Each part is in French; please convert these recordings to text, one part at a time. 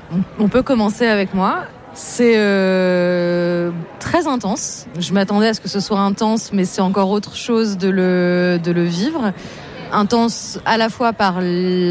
On peut commencer avec moi. C'est très intense. Je m'attendais à ce que ce soit intense, mais c'est encore autre chose de le vivre. Intense à la fois par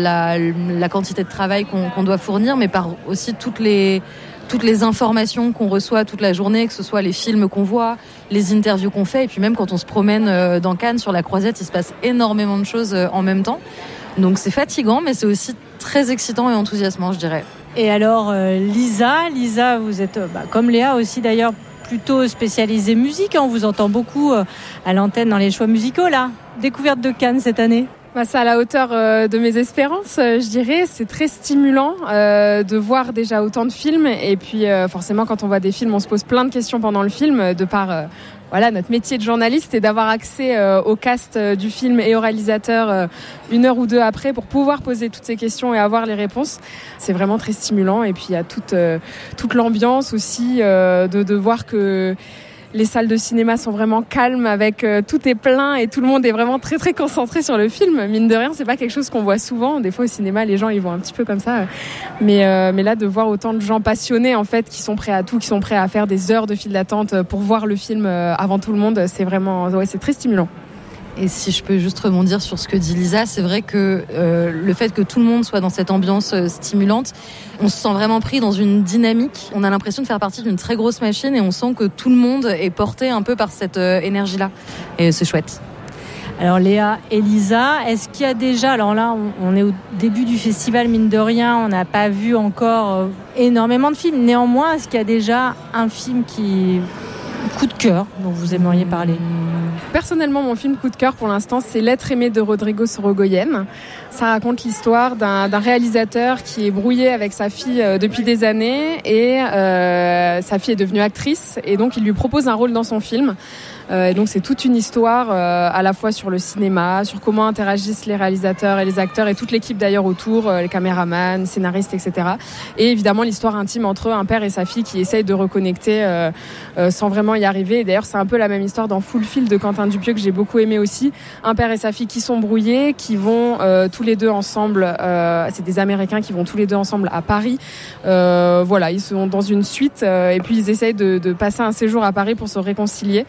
la quantité de travail qu'on doit fournir, mais par aussi toutes les informations qu'on reçoit toute la journée, que ce soit les films qu'on voit, les interviews qu'on fait, et puis même quand on se promène dans Cannes sur la croisette, il se passe énormément de choses en même temps. Donc c'est fatigant, mais c'est aussi très excitant et enthousiasmant, je dirais. Et alors Lisa, vous êtes comme Léa aussi d'ailleurs plutôt spécialisée musique, on vous entend beaucoup à l'antenne dans les choix musicaux là. Découverte de Cannes cette année? C'est à la hauteur de mes espérances, je dirais. C'est très stimulant de voir déjà autant de films. Et puis forcément, quand on voit des films, on se pose plein de questions pendant le film, de par notre métier de journaliste, et d'avoir accès au cast du film et au réalisateur 1 heure ou 2 après pour pouvoir poser toutes ces questions et avoir les réponses. C'est vraiment très stimulant. Et puis il y a toute l'ambiance aussi de voir que les salles de cinéma sont vraiment calmes, avec tout est plein et tout le monde est vraiment très très concentré sur le film. Mine de rien, c'est pas quelque chose qu'on voit souvent. Des fois au cinéma, les gens ils vont un petit peu comme ça, mais là de voir autant de gens passionnés en fait, qui sont prêts à tout, qui sont prêts à faire des heures de file d'attente pour voir le film avant tout le monde, c'est vraiment c'est très stimulant. Et si je peux juste rebondir sur ce que dit Lisa, c'est vrai que le fait que tout le monde soit dans cette ambiance stimulante, on se sent vraiment pris dans une dynamique. On a l'impression de faire partie d'une très grosse machine et on sent que tout le monde est porté un peu par cette énergie-là. Et c'est chouette. Alors Léa et Lisa, est-ce qu'il y a déjà... Alors là, on est au début du festival, mine de rien, on n'a pas vu encore énormément de films. Néanmoins, est-ce qu'il y a déjà un film qui... coup de cœur dont vous aimeriez parler? Personnellement, mon film coup de cœur pour l'instant, c'est L'être aimé de Rodrigo Sorogoyen. Ça raconte l'histoire d'un réalisateur qui est brouillé avec sa fille depuis des années, et sa fille est devenue actrice, et donc il lui propose un rôle dans son film. Et donc c'est toute une histoire à la fois sur le cinéma, sur comment interagissent les réalisateurs et les acteurs et toute l'équipe d'ailleurs autour, les caméramans, scénaristes, etc. Et évidemment l'histoire intime entre un père et sa fille qui essayent de reconnecter sans vraiment y arriver. Et d'ailleurs c'est un peu la même histoire dans Fulfilled de Quentin Dupieux que j'ai beaucoup aimé aussi. Un père et sa fille qui sont brouillés, qui vont tous les deux ensemble, c'est des Américains qui vont tous les deux ensemble à Paris. Ils sont dans une suite et puis ils essayent de passer un séjour à Paris pour se réconcilier.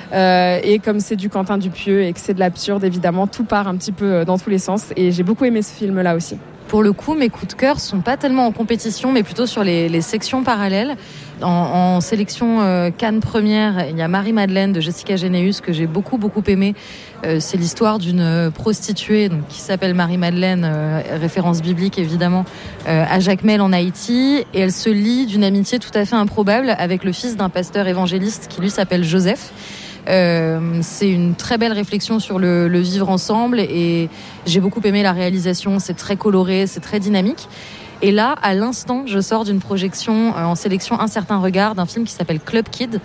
Et comme c'est du Quentin Dupieux et que c'est de l'absurde, évidemment, tout part un petit peu dans tous les sens. Et j'ai beaucoup aimé ce film-là aussi. Pour le coup, mes coups de cœur sont pas tellement en compétition, mais plutôt sur les sections parallèles. En sélection Cannes première, il y a Marie-Madeleine de Jessica Généus que j'ai beaucoup aimé. C'est l'histoire d'une prostituée donc, qui s'appelle Marie-Madeleine, référence biblique évidemment, à Jacmel en Haïti. Et elle se lie d'une amitié tout à fait improbable avec le fils d'un pasteur évangéliste qui lui s'appelle Joseph. C'est une très belle réflexion sur le vivre ensemble, et j'ai beaucoup aimé la réalisation. C'est très coloré, c'est très dynamique. Et là, à l'instant, je sors d'une projection en sélection Un certain regard d'un film qui s'appelle Club Kid,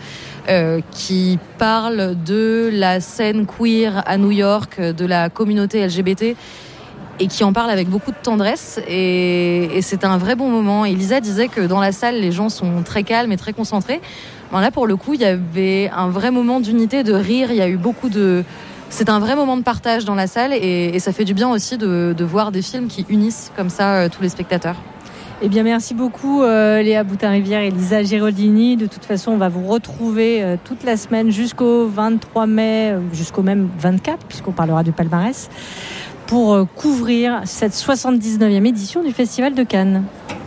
qui parle de la scène queer à New York, de la communauté LGBT, et qui en parle avec beaucoup de tendresse. Et c'est un vrai bon moment. Elisa disait que dans la salle, les gens sont très calmes et très concentrés. Là, pour le coup, il y avait un vrai moment d'unité, de rire. Il y a eu c'est un vrai moment de partage dans la salle, et ça fait du bien aussi de voir des films qui unissent comme ça tous les spectateurs. Eh bien, merci beaucoup Léa Boutin-Rivière et Lisa Giraldini. De toute façon, on va vous retrouver toute la semaine jusqu'au 23 mai, jusqu'au même 24, puisqu'on parlera du palmarès, pour couvrir cette 79e édition du Festival de Cannes.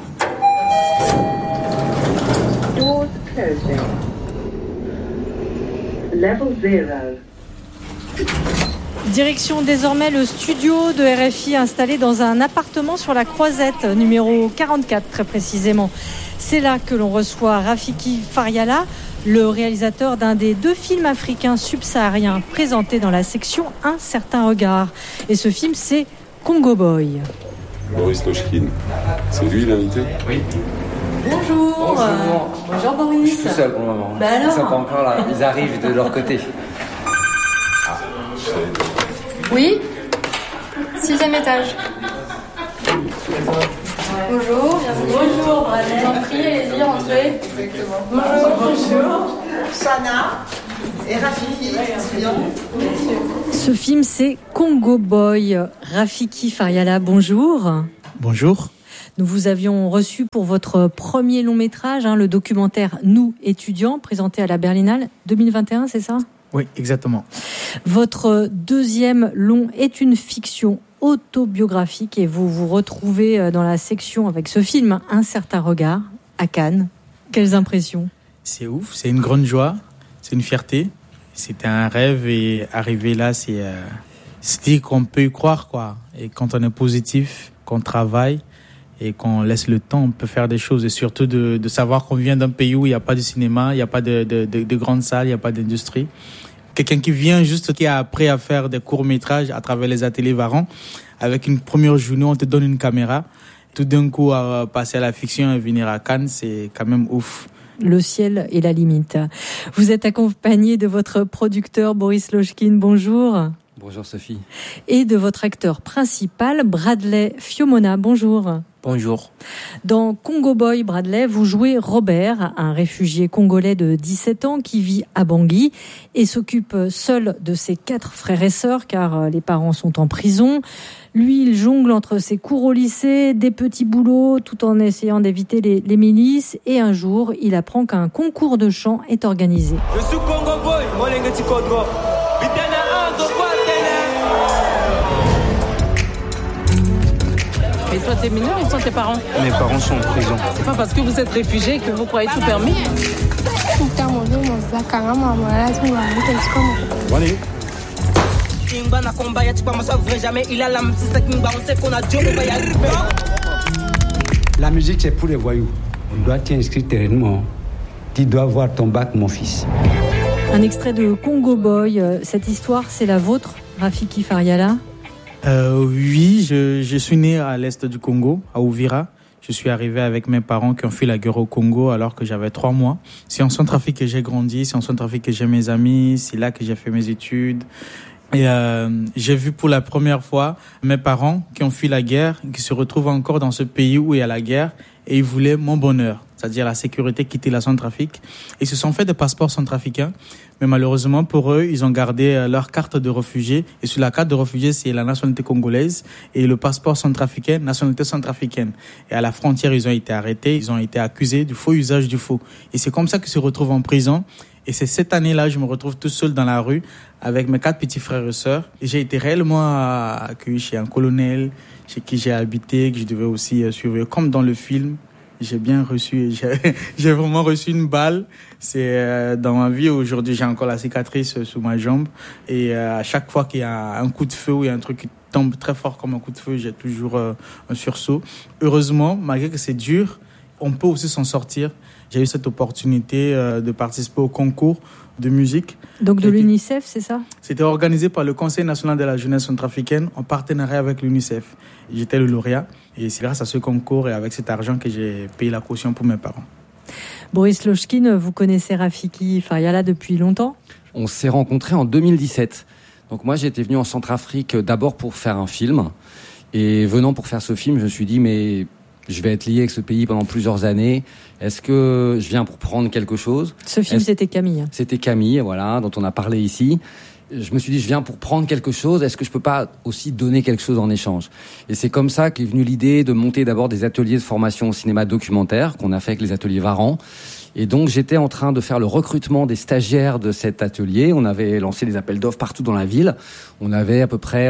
Level 0. Direction désormais le studio de RFI installé dans un appartement sur la Croisette, numéro 44 très précisément. C'est là que l'on reçoit Rafiki Fariala, le réalisateur d'un des 2 films africains subsahariens présentés dans la section Un certain regard. Et ce film, c'est Congo Boy. Boris Tochkin, c'est lui l'invité ? Oui. Bonjour. Bonjour Boris. Je suis tout seul pour le moment. Alors ils sont pas encore là, ils arrivent de leur côté. Oui, 6e étage. Bonjour, bienvenue. Bonjour, Je vous en prie, allez-y, rentrez. Exactement. Bonjour. Sana et Rafiki. Ce film, c'est Congo Boy. Rafiki Fariala, bonjour. Bonjour. Nous vous avions reçu pour votre premier long métrage, le documentaire Nous, étudiants, présenté à la Berlinale 2021, c'est ça ? Oui, exactement. Votre deuxième long est une fiction autobiographique et vous vous retrouvez dans la section avec ce film Un certain regard à Cannes. Quelles impressions ? C'est ouf, c'est une grande joie, c'est une fierté. C'était un rêve et arriver là, c'est qu'on peut y croire, quoi. Et quand on est positif, qu'on travaille et qu'on laisse le temps, on peut faire des choses. Et surtout de savoir qu'on vient d'un pays où il n'y a pas de cinéma, il n'y a pas de grandes salles, il n'y a pas d'industrie. Quelqu'un qui vient juste, qui a appris à faire des courts-métrages à travers les ateliers Varan. Avec une première journée, on te donne une caméra. Tout d'un coup, à passer à la fiction et venir à Cannes, c'est quand même ouf. Le ciel est la limite. Vous êtes accompagné de votre producteur Boris Lochkin. Bonjour. Bonjour Sophie. Et de votre acteur principal, Bradley Fiomona. Bonjour. Bonjour. Dans Congo Boy, Bradley, vous jouez Robert, un réfugié congolais de 17 ans qui vit à Bangui et s'occupe seul de ses 4 frères et sœurs car les parents sont en prison. Lui, il jongle entre ses cours au lycée, des petits boulots, tout en essayant d'éviter les milices. Et un jour, il apprend qu'un concours de chant est organisé. Je suis Congo Boy, Et toi, t'es mineur ou sont tes parents ? Mes parents sont en prison. C'est pas parce que vous êtes réfugié que vous croyez tout permis. Allez. La musique, c'est pour les voyous. On doit t'inscrire terreinement. Tu dois voir ton bac, mon fils. Un extrait de Congo Boy. Cette histoire, c'est la vôtre, Rafiki Fariala ? Oui, je suis né à l'est du Congo, à Uvira. Je suis arrivé avec mes parents qui ont fui la guerre au Congo alors que j'avais 3 mois. C'est en Centrafrique que j'ai grandi, c'est en Centrafrique que j'ai mes amis, c'est là que j'ai fait mes études. Et j'ai vu pour la première fois mes parents qui ont fui la guerre, qui se retrouvent encore dans ce pays où il y a la guerre, et ils voulaient mon bonheur, c'est-à-dire la sécurité, quitter la Centrafrique. Ils se sont fait des passeports centrafricains, mais malheureusement pour eux, ils ont gardé leur carte de réfugié. Et sur la carte de réfugié, c'est la nationalité congolaise, et le passeport centrafricain, nationalité centrafricaine. Et à la frontière, ils ont été arrêtés, ils ont été accusés du faux usage du faux. Et c'est comme ça qu'ils se retrouvent en prison. Et c'est cette année-là, je me retrouve tout seul dans la rue avec mes 4 petits frères et sœurs. Et j'ai été réellement accueilli chez un colonel, chez qui j'ai habité, que je devais aussi surveiller. Comme dans le film, j'ai bien reçu, j'ai vraiment reçu une balle. C'est dans ma vie, aujourd'hui, j'ai encore la cicatrice sous ma jambe. Et à chaque fois qu'il y a un coup de feu ou il y a un truc qui tombe très fort comme un coup de feu, j'ai toujours un sursaut. Heureusement, malgré que c'est dur, on peut aussi s'en sortir. J'ai eu cette opportunité de participer au concours de musique. Donc de l'UNICEF, c'est ça ? C'était organisé par le Conseil national de la jeunesse centrafricaine en partenariat avec l'UNICEF. J'étais le lauréat et c'est grâce à ce concours et avec cet argent que j'ai payé la caution pour mes parents. Boris Lochkin, vous connaissez Rafiki Fariala depuis longtemps ? On s'est rencontrés en 2017. Donc moi, j'étais venu en Centrafrique d'abord pour faire un film. Et venant pour faire ce film, je me suis dit, mais je vais être lié avec ce pays pendant plusieurs années. Est-ce que je viens pour prendre quelque chose ? Ce film, c'était Camille. C'était Camille, voilà, dont on a parlé ici. Je me suis dit, je viens pour prendre quelque chose. Est-ce que je peux pas aussi donner quelque chose en échange ? Et c'est comme ça qu'est venue l'idée de monter d'abord des ateliers de formation au cinéma documentaire qu'on a fait avec les ateliers Varan. Et donc, j'étais en train de faire le recrutement des stagiaires de cet atelier. On avait lancé des appels d'offres partout dans la ville. On avait à peu près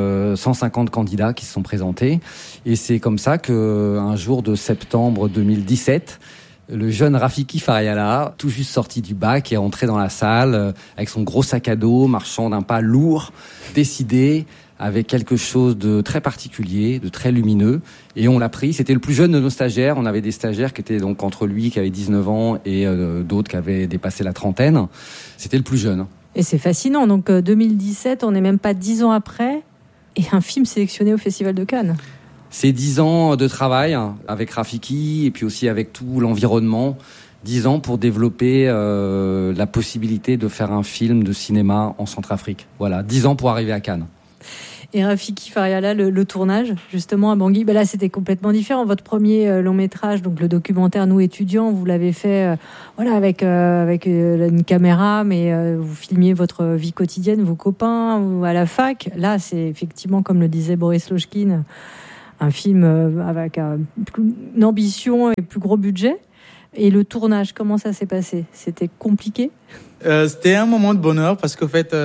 150 candidats qui se sont présentés. Et c'est comme ça qu'un jour de septembre 2017, le jeune Rafiki Fariala, tout juste sorti du bac, est entré dans la salle avec son gros sac à dos, marchant d'un pas lourd, décidé, avec quelque chose de très particulier, de très lumineux. Et on l'a pris. C'était le plus jeune de nos stagiaires. On avait des stagiaires qui étaient donc entre lui, qui avait 19 ans, et d'autres qui avaient dépassé la trentaine. C'était le plus jeune. Et c'est fascinant. Donc 2017, on n'est même pas 10 ans après, et un film sélectionné au Festival de Cannes. C'est 10 ans de travail avec Rafiki, et puis aussi avec tout l'environnement. 10 ans pour développer la possibilité de faire un film de cinéma en Centrafrique. Voilà, 10 ans pour arriver à Cannes. Et Rafiki Fariala, le tournage, justement, à Bangui, là, c'était complètement différent. Votre premier long métrage, donc le documentaire Nous, étudiants, vous l'avez fait avec une caméra, mais vous filmiez votre vie quotidienne, vos copains, ou à la fac. Là, c'est effectivement, comme le disait Boris Lochkin, un film avec une ambition et plus gros budget. Et le tournage, comment ça s'est passé? C'était compliqué? C'était un moment de bonheur parce qu'en fait,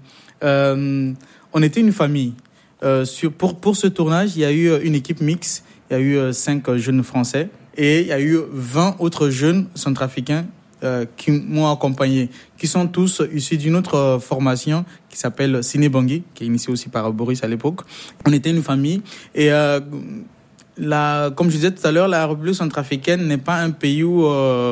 on était une famille. Pour ce tournage, il y a eu une équipe mixte. Il y a eu 5 jeunes Français et il y a eu 20 autres jeunes centrafricains qui m'ont accompagné, qui sont tous issus d'une autre formation qui s'appelle Ciné Bangui, qui est initiée aussi par Boris à l'époque. On était une famille et comme je disais tout à l'heure, la République centrafricaine n'est pas un pays où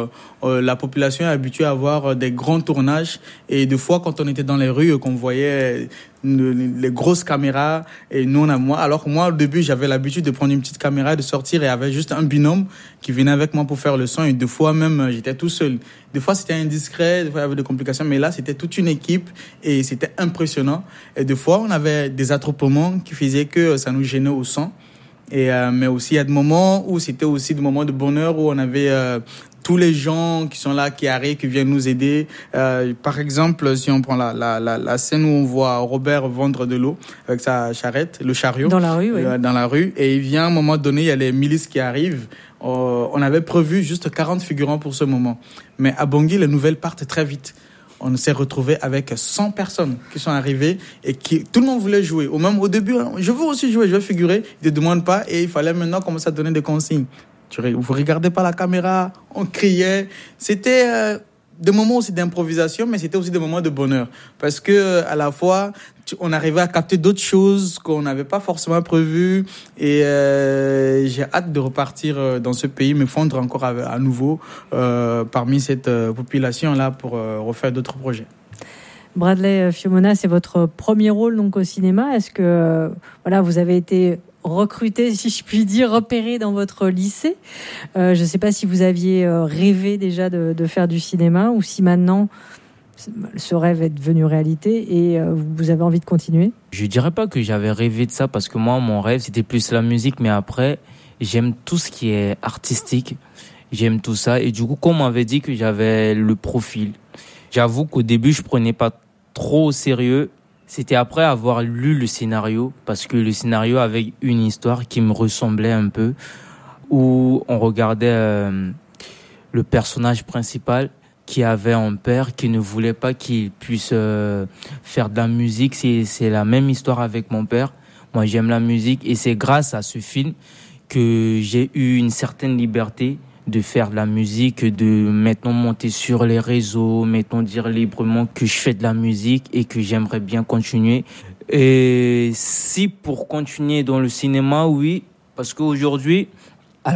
la population est habituée à avoir des grands tournages. Et des fois, quand on était dans les rues, qu'on voyait les grosses caméras, et nous, alors que moi, au début, j'avais l'habitude de prendre une petite caméra, de sortir, et il y avait juste un binôme qui venait avec moi pour faire le son. Et des fois, même, j'étais tout seul. Des fois, c'était indiscret, des fois, il y avait des complications. Mais là, c'était toute une équipe et c'était impressionnant. Et des fois, on avait des attroupements qui faisaient que ça nous gênait au son. Mais aussi, il y a des moments où c'était aussi des moments de bonheur où on avait tous les gens qui sont là, qui arrivent, qui viennent nous aider. Par exemple, si on prend la scène où on voit Robert vendre de l'eau avec sa charrette, le chariot. Dans la rue, oui. Dans la rue. Et il vient à un moment donné, il y a les milices qui arrivent. On avait prévu juste 40 figurants pour ce moment. Mais à Bangui, les nouvelles partent très vite. On s'est retrouvé avec 100 personnes qui sont arrivées et tout le monde voulait jouer. Même au début, je veux aussi jouer, je veux figurer. Ils ne demandent pas et il fallait maintenant commencer à donner des consignes. Vous regardez pas la caméra, on criait. C'était des moments aussi d'improvisation, mais c'était aussi des moments de bonheur. Parce que à la fois, on arrivait à capter d'autres choses qu'on n'avait pas forcément prévues. Et j'ai hâte de repartir dans ce pays, me fondre encore à nouveau parmi cette population-là pour refaire d'autres projets. Bradley Fiomona, c'est votre premier rôle donc au cinéma. Est-ce que vous avez été recruté, si je puis dire, repéré dans votre lycée? Je ne sais pas si vous aviez rêvé déjà de faire du cinéma ou si maintenant ce rêve est devenu réalité et vous avez envie de continuer. Je dirais pas que j'avais rêvé de ça parce que moi, mon rêve, c'était plus la musique. Mais après, j'aime tout ce qui est artistique. J'aime tout ça. Et du coup, comme on m'avait dit que j'avais le profil, j'avoue qu'au début, je prenais pas trop au sérieux. C'était après avoir lu le scénario, parce que le scénario avait une histoire qui me ressemblait un peu, où on regardait le personnage principal qui avait un père qui ne voulait pas qu'il puisse faire de la musique. C'est la même histoire avec mon père. Moi, j'aime la musique et c'est grâce à ce film que j'ai eu une certaine liberté de faire de la musique, de maintenant monter sur les réseaux, maintenant dire librement que je fais de la musique et que j'aimerais bien continuer. Et si pour continuer dans le cinéma, oui, parce qu'aujourd'hui, après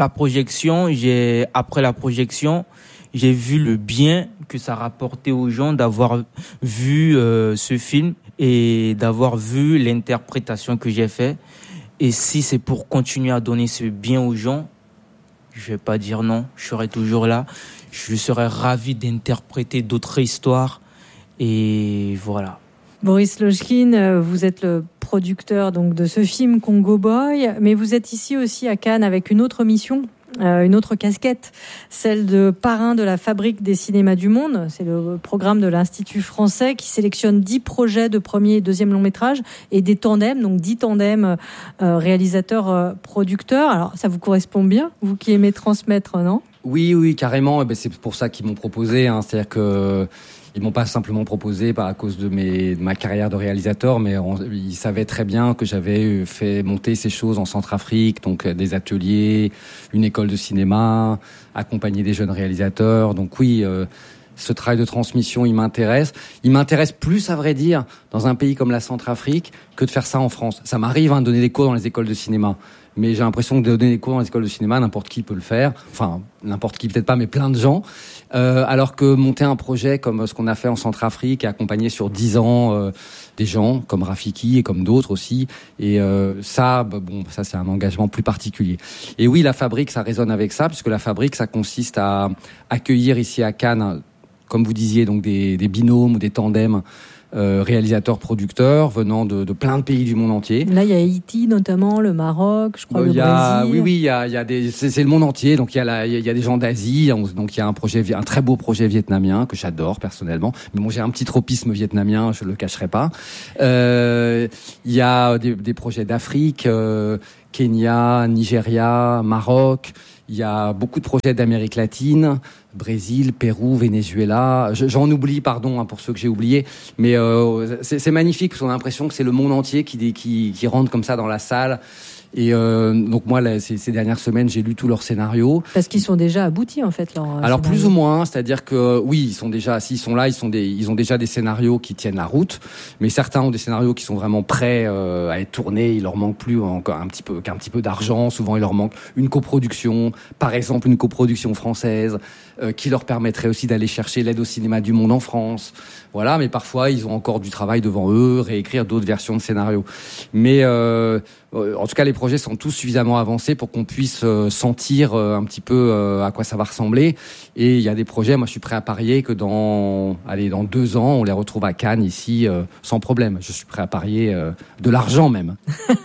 la projection, j'ai vu le bien que ça rapportait aux gens d'avoir vu ce film et d'avoir vu l'interprétation que j'ai faite. Et si c'est pour continuer à donner ce bien aux gens, je vais pas dire non, je serai toujours là. Je serais ravi d'interpréter d'autres histoires. Et voilà. Boris Lojkine, vous êtes le producteur donc de ce film Congo Boy, mais vous êtes ici aussi à Cannes avec une autre mission, une autre casquette, celle de parrain de la Fabrique des cinémas du monde. C'est le programme de l'Institut français qui sélectionne 10 projets de premier et deuxième long métrage et des tandems, donc 10 tandems réalisateurs-producteurs. Alors ça vous correspond bien, vous qui aimez transmettre, non ? Oui, carrément. Et c'est pour ça qu'ils m'ont proposé. C'est-à-dire que ils m'ont pas simplement proposé à cause de ma carrière de réalisateur, mais ils savaient très bien que j'avais fait monter ces choses en Centrafrique, donc des ateliers, une école de cinéma, accompagner des jeunes réalisateurs. Donc oui, ce travail de transmission, il m'intéresse. Il m'intéresse plus, à vrai dire, dans un pays comme la Centrafrique, que de faire ça en France. Ça m'arrive de donner des cours dans les écoles de cinéma. Mais j'ai l'impression que de donner des cours dans les écoles de cinéma, n'importe qui peut le faire. Enfin, n'importe qui peut-être pas, mais plein de gens. Alors que monter un projet comme ce qu'on a fait en Centrafrique et accompagner sur 10 ans des gens comme Rafiki et comme d'autres aussi. Et ça c'est un engagement plus particulier. Et oui, la Fabrique, ça résonne avec ça, puisque la Fabrique, ça consiste à accueillir ici à Cannes, comme vous disiez, donc des binômes ou des tandems réalisateurs-producteurs venant de plein de pays du monde entier. Là, il y a Haïti notamment, le Maroc, je crois, le Brésil. Oui, il y a c'est le monde entier. Donc il y a des gens d'Asie. Donc il y a un très beau projet vietnamien que j'adore personnellement. Mais bon, j'ai un petit tropisme vietnamien, je le cacherai pas. Il y a des projets d'Afrique Kenya, Nigeria, Maroc. Il y a beaucoup de projets d'Amérique latine, Brésil, Pérou, Venezuela. J'en oublie, pardon, pour ceux que j'ai oubliés. Mais c'est magnifique, parce qu'on a l'impression que c'est le monde entier qui rentre comme ça dans la salle. Et donc moi, là, ces dernières semaines, j'ai lu tous leurs scénarios. Parce qu'ils sont déjà aboutis, en fait. Alors plus ou moins, c'est-à-dire que oui, ils sont déjà, s'ils sont là, ils ont déjà des scénarios qui tiennent la route. Mais certains ont des scénarios qui sont vraiment prêts à être tournés. Il leur manque plus encore un petit peu d'argent. Souvent, il leur manque une coproduction, par exemple une coproduction française, qui leur permettrait aussi d'aller chercher l'aide au cinéma du monde en France. Voilà, mais parfois ils ont encore du travail devant eux, réécrire d'autres versions de scénarios. Mais en tout cas, les projets sont tous suffisamment avancés pour qu'on puisse sentir un petit peu à quoi ça va ressembler. Et il y a des projets, moi je suis prêt à parier que dans 2 ans, on les retrouve à Cannes ici sans problème. Je suis prêt à parier de l'argent même.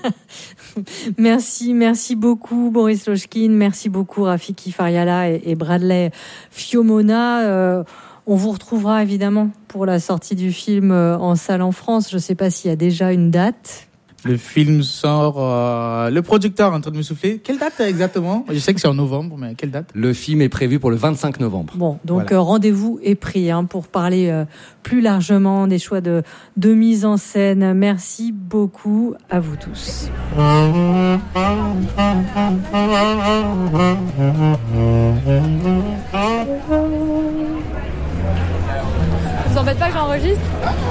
Merci beaucoup Boris Lochkine, merci beaucoup Rafiki Fariala et Bradley Fiomona. On vous retrouvera évidemment pour la sortie du film en salle en France. Je ne sais pas s'il y a déjà une date. Le film sort... le producteur est en train de me souffler. Quelle date exactement ? Je sais que c'est en novembre, mais quelle date ? Le film est prévu pour le 25 novembre. Bon, donc voilà. Rendez-vous est pris pour parler plus largement des choix de mise en scène. Merci beaucoup à vous tous. Vous embête pas que j'enregistre ?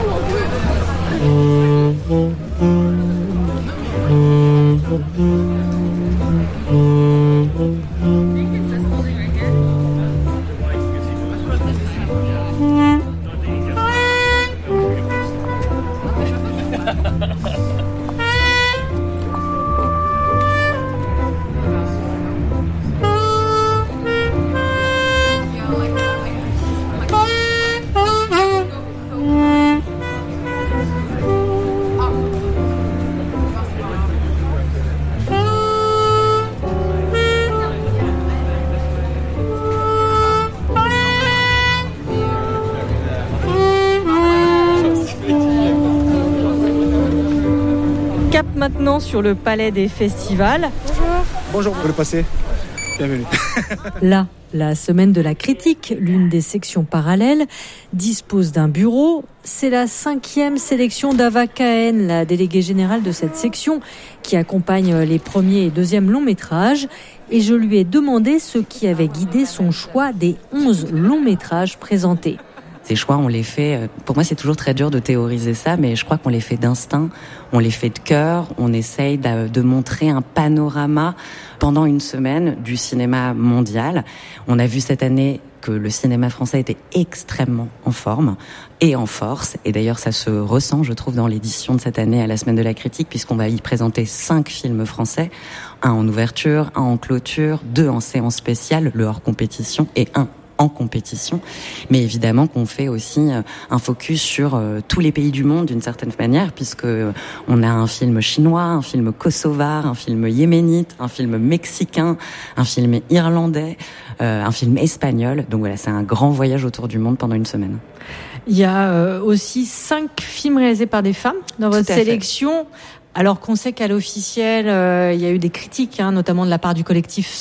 Maintenant sur le palais des festivals. Bonjour, vous voulez passer ? Bienvenue. Là, la semaine de la critique, l'une des sections parallèles, dispose d'un bureau. C'est la 5e sélection d'Ava Cahen, la déléguée générale de cette section, qui accompagne les premiers et deuxièmes longs métrages. Et je lui ai demandé ce qui avait guidé son choix des 11 longs métrages présentés. Ces choix, on les fait, pour moi c'est toujours très dur de théoriser ça, mais je crois qu'on les fait d'instinct, on les fait de cœur, on essaye de montrer un panorama pendant une semaine du cinéma mondial. On a vu cette année que le cinéma français était extrêmement en forme et en force, et d'ailleurs ça se ressent, je trouve, dans l'édition de cette année à la Semaine de la Critique, puisqu'on va y présenter 5 films français, un en ouverture, un en clôture, 2 en séance spéciale, le hors compétition, et un en compétition, mais évidemment qu'on fait aussi un focus sur tous les pays du monde d'une certaine manière, puisque on a un film chinois, un film kosovar, un film yéménite, un film mexicain, un film irlandais, un film espagnol. Donc voilà, c'est un grand voyage autour du monde pendant une semaine. Il y a aussi 5 films réalisés par des femmes dans votre sélection. Alors qu'on sait qu'à l'officiel, il y a eu des critiques, notamment de la part du collectif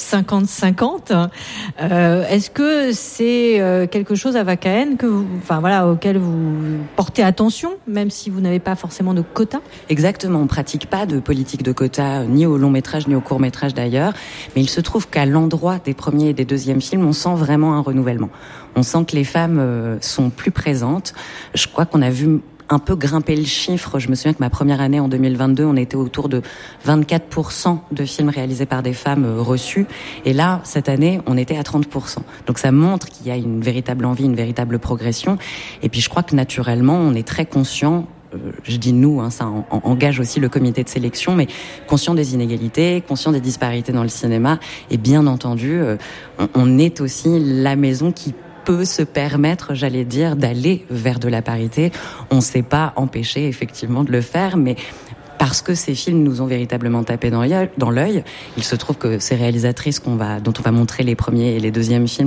50-50. Est-ce que c'est quelque chose à Ava Cahen auquel vous portez attention, même si vous n'avez pas forcément de quota ? Exactement, on pratique pas de politique de quota, ni au long métrage, ni au court métrage d'ailleurs. Mais il se trouve qu'à l'endroit des premiers et des deuxièmes films, on sent vraiment un renouvellement. On sent que les femmes sont plus présentes. Je crois qu'on a vu un peu grimper le chiffre. Je me souviens que ma première année en 2022, on était autour de 24% de films réalisés par des femmes reçus. Et là, cette année, on était à 30%. Donc ça montre qu'il y a une véritable envie, une véritable progression. Et puis je crois que naturellement, on est très conscient, je dis nous, ça engage aussi le comité de sélection, mais conscient des inégalités, conscient des disparités dans le cinéma. Et bien entendu, on est aussi la maison qui peut se permettre, j'allais dire, d'aller vers de la parité. On ne s'est pas empêché effectivement de le faire, mais parce que ces films nous ont véritablement tapé dans l'œil, il se trouve que ces réalisatrices dont on va montrer les premiers et les deuxièmes films sont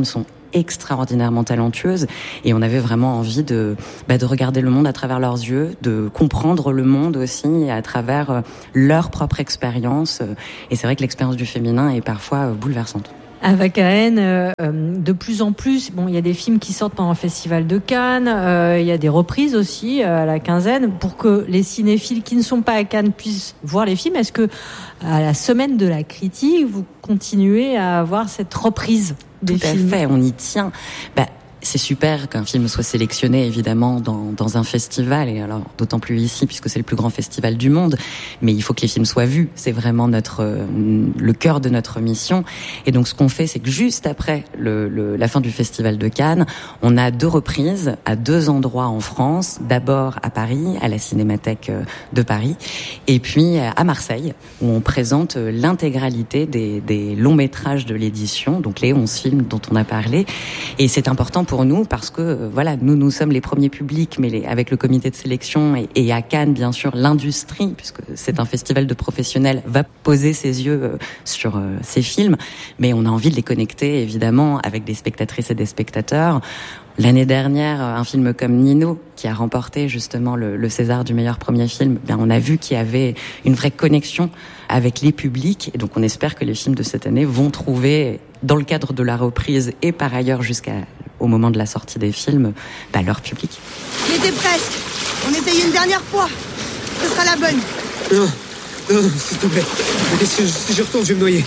extraordinairement talentueuses et on avait vraiment envie de regarder le monde à travers leurs yeux, de comprendre le monde aussi à travers leur propre expérience. Et c'est vrai que l'expérience du féminin est parfois bouleversante. Ava Cahen, de plus en plus, il y a des films qui sortent pendant le Festival de Cannes, il y a des reprises aussi à la quinzaine pour que les cinéphiles qui ne sont pas à Cannes puissent voir les films. Est-ce que à la semaine de la critique, vous continuez à avoir cette reprise des films ? Tout à fait, on y tient. C'est super qu'un film soit sélectionné, évidemment, dans un festival, et alors d'autant plus ici, puisque c'est le plus grand festival du monde. Mais il faut que les films soient vus. C'est vraiment le cœur de notre mission. Et donc, ce qu'on fait, c'est que juste après la fin du festival de Cannes, on a 2 reprises à 2 endroits en France. D'abord à Paris, à la Cinémathèque de Paris, et puis à Marseille, où on présente l'intégralité des longs métrages de l'édition, donc les 11 films dont on a parlé. Et c'est important pour nous parce que nous sommes les premiers publics, mais avec le comité de sélection et à Cannes bien sûr l'industrie, puisque c'est un festival de professionnels, va poser ses yeux sur ces films, mais on a envie de les connecter évidemment avec des spectatrices et des spectateurs. L'année dernière, un film comme Nino, qui a remporté justement le César du meilleur premier film, on a vu qu'il y avait une vraie connexion avec les publics. Et donc on espère que les films de cette année vont trouver, dans le cadre de la reprise et par ailleurs jusqu'au moment de la sortie des films, leur public. Il était presque. On essaye une dernière fois. Ce sera la bonne. Non, s'il te plaît. Si je retourne, je vais me noyer.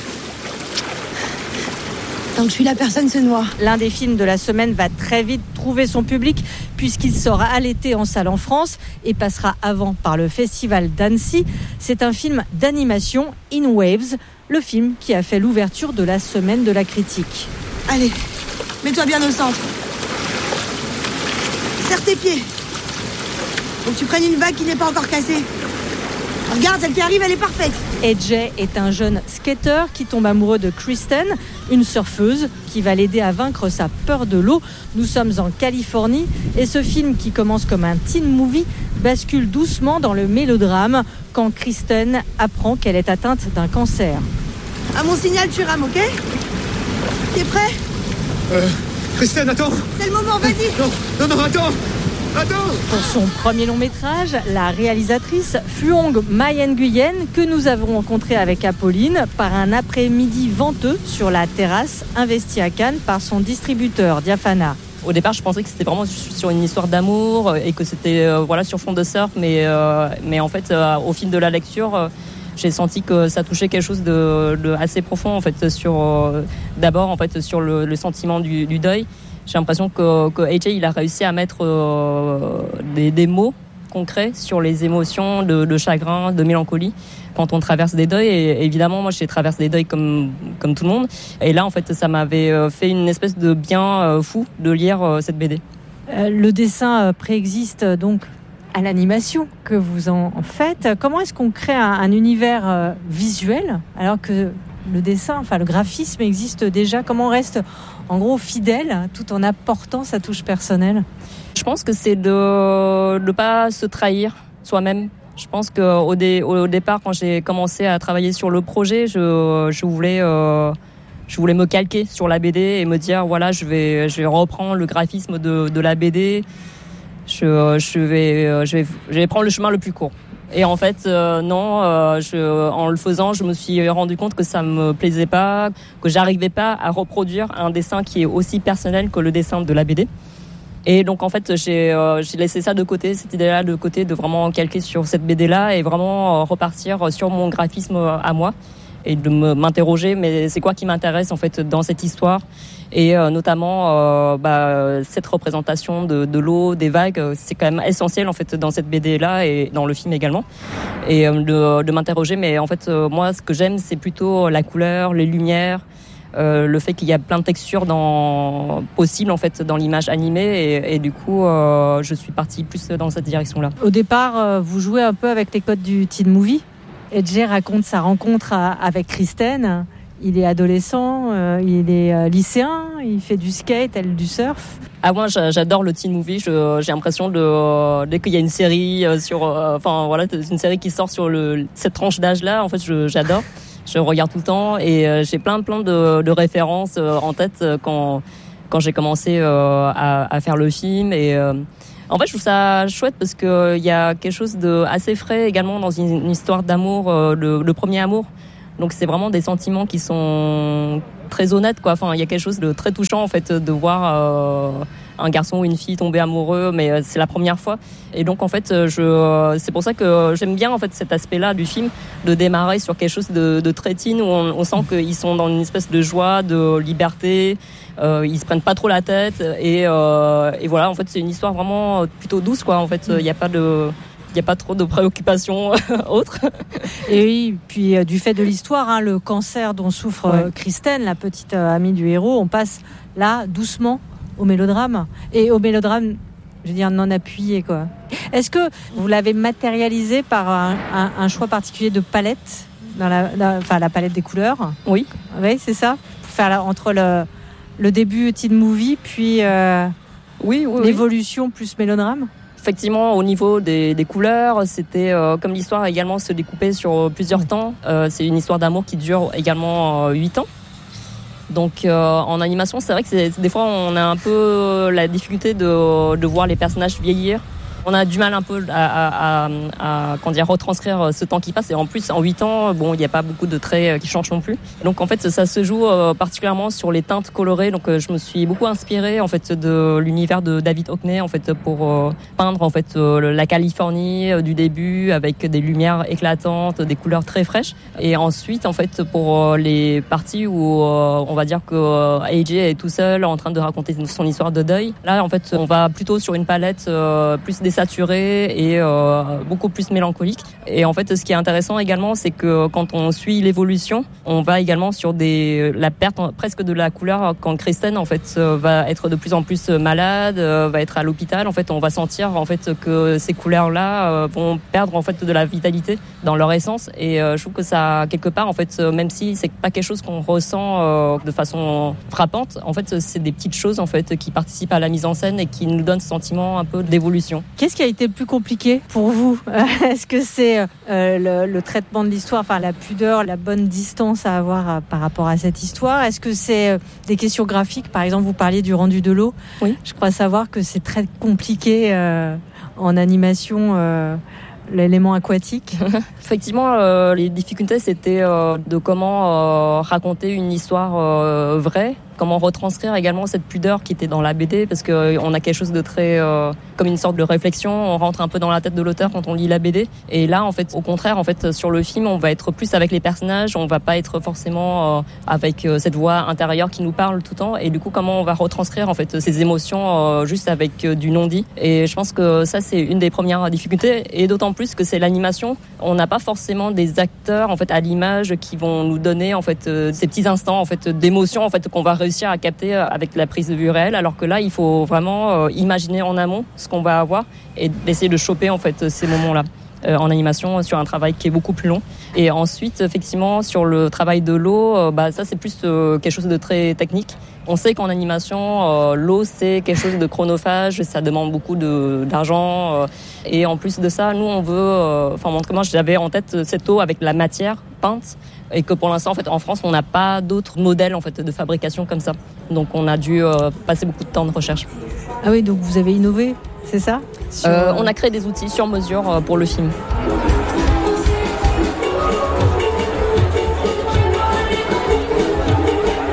Tant que je suis là, personne se noie. L'un des films de la semaine va très vite trouver son public puisqu'il sort à l'été en salle en France et passera avant par le festival d'Annecy. C'est un film d'animation, In Waves, le film qui a fait l'ouverture de la semaine de la critique. Allez, mets-toi bien au centre. Serre tes pieds. Faut que tu prennes une vague qui n'est pas encore cassée. Regarde, celle qui arrive, elle est parfaite. AJ est un jeune skateur qui tombe amoureux de Kristen, une surfeuse qui va l'aider à vaincre sa peur de l'eau. Nous sommes en Californie et ce film qui commence comme un teen movie bascule doucement dans le mélodrame quand Kristen apprend qu'elle est atteinte d'un cancer. À mon signal, tu rames, ok ? T'es prêt ? Kristen, attends. C'est le moment, vas-y. Non, attends. Pour son premier long métrage, la réalisatrice Phuong My Nguyen, que nous avons rencontrée avec Apolline par un après-midi venteux sur la terrasse investie à Cannes par son distributeur Diafana. Au départ, je pensais que c'était vraiment sur une histoire d'amour et que c'était sur fond de surf, mais en fait, au fil de la lecture, j'ai senti que ça touchait quelque chose de assez profond en fait d'abord en fait sur le sentiment du deuil. J'ai l'impression que AJ il a réussi à mettre des mots concrets sur les émotions de chagrin, de mélancolie quand on traverse des deuils. Et évidemment, moi, j'ai traversé des deuils comme tout le monde. Et là, en fait, ça m'avait fait une espèce de bien fou de lire cette BD. Le dessin préexiste donc à l'animation que vous en faites. Comment est-ce qu'on crée un univers visuel alors que le dessin, le graphisme existe déjà? Comment on reste en gros fidèle tout en apportant sa touche personnelle? Je pense que c'est de ne pas se trahir soi-même. Je pense qu'au départ, quand j'ai commencé à travailler sur le projet, je voulais me calquer sur la BD et me dire voilà, je vais reprendre le graphisme de la BD. Je vais prendre le chemin le plus court. Et en fait, non, en le faisant, je me suis rendu compte que ça me plaisait pas, que j'arrivais pas à reproduire un dessin qui est aussi personnel que le dessin de la BD. Et donc, en fait, j'ai laissé ça de côté, cette idée-là de côté, de vraiment calquer sur cette BD-là et vraiment repartir sur mon graphisme à moi et de m'interroger, mais c'est quoi qui m'intéresse, en fait, dans cette histoire? Et notamment cette représentation de l'eau, des vagues, c'est quand même essentiel en fait dans cette BD-là et dans le film également. Et de m'interroger, mais en fait moi ce que j'aime c'est plutôt la couleur, les lumières, le fait qu'il y a plein de textures possibles en fait dans l'image animée et du coup je suis partie plus dans cette direction-là. Au départ, vous jouez un peu avec les codes du teen movie. AJ raconte sa rencontre avec Kristen. Il est adolescent, il est lycéen, il fait du skate, elle du surf. Ah moi j'adore le teen movie, j'ai l'impression dès qu'il y a une série une série qui sort sur cette tranche d'âge là, en fait j'adore. Je regarde tout le temps et j'ai plein de références en tête quand quand j'ai commencé à faire le film. Et en fait, je trouve ça chouette parce que il y a quelque chose de assez frais également dans une histoire d'amour, le premier amour. Donc c'est vraiment des sentiments qui sont très honnêtes, quoi. Enfin, il y a quelque chose de très touchant en fait de voir un garçon ou une fille tomber amoureux, mais c'est la première fois. Et donc en fait, c'est pour ça que j'aime bien en fait cet aspect-là du film, de démarrer sur quelque chose de très teen où on sent qu'ils sont dans une espèce de joie, de liberté. Ils se prennent pas trop la tête et voilà. En fait, c'est une histoire vraiment plutôt douce, quoi. En fait, il n'y a pas trop de préoccupations autres. Et oui, puis du fait de l'histoire, le cancer dont souffre Kristen, la petite amie du héros, on passe là doucement au mélodrame. Et au mélodrame, je veux dire, non appuyé, quoi. Est-ce que vous l'avez matérialisé par un choix particulier de palette, dans la palette des couleurs? Oui. Oui, c'est ça? Pour faire entre le début teen movie, puis l'évolution plus mélodrame? Effectivement, au niveau des couleurs, c'était comme l'histoire également se découpait sur plusieurs temps. C'est une histoire d'amour qui dure également 8 ans. Donc en animation, c'est vrai que des fois on a un peu la difficulté de voir les personnages vieillir. On a du mal un peu à retranscrire ce temps qui passe. Et en plus, en 8 ans, il n'y a pas beaucoup de traits qui changent non plus. Donc en fait, ça se joue particulièrement sur les teintes colorées. Donc je me suis beaucoup inspirée en fait de l'univers de David Hockney en fait pour peindre en fait la Californie du début avec des lumières éclatantes, des couleurs très fraîches. Et ensuite en fait pour les parties où on va dire que AJ est tout seul en train de raconter son histoire de deuil. Là en fait, on va plutôt sur une palette plus saturé et beaucoup plus mélancolique. Et en fait, ce qui est intéressant également, c'est que quand on suit l'évolution, on va également sur la perte presque de la couleur quand Kristen en fait va être de plus en plus malade, va être à l'hôpital. En fait, on va sentir en fait que ces couleurs-là vont perdre en fait de la vitalité dans leur essence. Et je trouve que ça quelque part en fait, même si c'est pas quelque chose qu'on ressent de façon frappante, en fait, c'est des petites choses en fait qui participent à la mise en scène et qui nous donnent ce sentiment un peu d'évolution. Qu'est-ce qui a été le plus compliqué pour vous? Est-ce que c'est le traitement de l'histoire, enfin la pudeur, la bonne distance à avoir par rapport à cette histoire? Est-ce que c'est des questions graphiques? Par exemple, vous parliez du rendu de l'eau. Oui. Je crois savoir que c'est très compliqué en animation. L'élément aquatique. Effectivement, les difficultés, c'était de comment raconter une histoire vraie, comment retranscrire également cette pudeur qui était dans la BD, parce que on a quelque chose de très comme une sorte de réflexion, on rentre un peu dans la tête de l'auteur quand on lit la BD. Et là, en fait, au contraire, en fait, sur le film, on va être plus avec les personnages, on va pas être forcément avec cette voix intérieure qui nous parle tout le temps. Et du coup, comment on va retranscrire en fait ces émotions juste avec du non-dit. Et je pense que ça, c'est une des premières difficultés. Et d'autant plus que c'est l'animation, on n'a pas forcément des acteurs en fait à l'image qui vont nous donner en fait ces petits instants en fait d'émotion en fait qu'on va réussir à capter avec la prise de vue réelle, alors que là il faut vraiment imaginer en amont ce qu'on va avoir et essayer de choper en fait ces moments-là en animation sur un travail qui est beaucoup plus long. Et ensuite effectivement sur le travail de l'eau, ça c'est plus quelque chose de très technique. On sait qu'en animation, l'eau c'est quelque chose de chronophage, ça demande beaucoup d'argent. Et en plus de ça, nous on veut, moi j'avais en tête cette eau avec la matière peinte, et que pour l'instant en fait en France on n'a pas d'autres modèles en fait de fabrication comme ça. Donc on a dû passer beaucoup de temps de recherche. Ah oui, donc vous avez innové, c'est ça? On a créé des outils sur mesure pour le film.